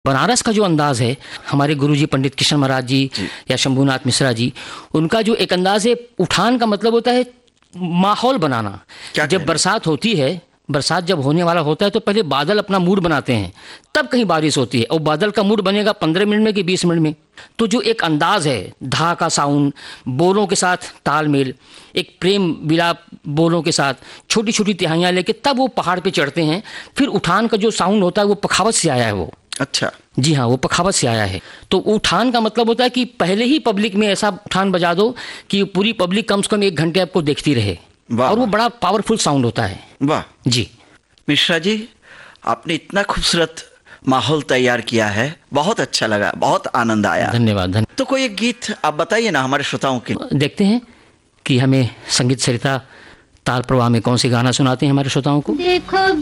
बनारस का जो अंदाज़ है, हमारे गुरुजी पंडित किशन महाराज जी या शंभूनाथ मिश्रा जी, उनका जो एक अंदाज़ है, उठान का मतलब होता है माहौल बनाना। जब बरसात होती है, बरसात जब होने वाला होता है तो पहले बादल अपना मूड बनाते हैं, तब कहीं बारिश होती है। और बादल का मूड बनेगा 15 मिनट में कि 20 मिनट में। तो जो एक अंदाज़ है, धा का साउंड, बोलों के साथ तालमेल, एक प्रेम विलाप बोलों के साथ, छोटी छोटी तिहाइयाँ लेके तब वो पहाड़ पे चढ़ते हैं। फिर उठान का जो साउंड होता है वो पखावत से आया है वो। अच्छा, जी हाँ, वो पखावत से आया है। तो उठान का मतलब होता है कि पहले ही पब्लिक में ऐसा उठान बजा दो कि पूरी पब्लिक कम से कम 1 घंटे आपको देखती रहे। और वो बड़ा पावरफुल साउंड होता है। वाह जी मिश्रा जी, आपने इतना खूबसूरत माहौल तैयार किया है, बहुत अच्छा लगा, बहुत आनंद आया। धन्यवाद। तो कोई एक गीत आप बताइए ना हमारे श्रोताओं के। देखते हैं कि हमें संगीत सरिता ताल प्रवाह में कौन सी गाना सुनाते हैं हमारे श्रोताओं को। देखो